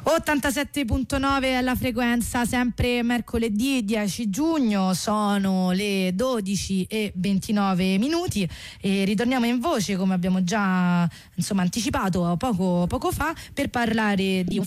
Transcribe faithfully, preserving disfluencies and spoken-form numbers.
ottantasette virgola nove alla frequenza, sempre mercoledì dieci giugno, sono le dodici e ventinove minuti e ritorniamo in voce, come abbiamo già insomma anticipato poco, poco fa, per parlare di un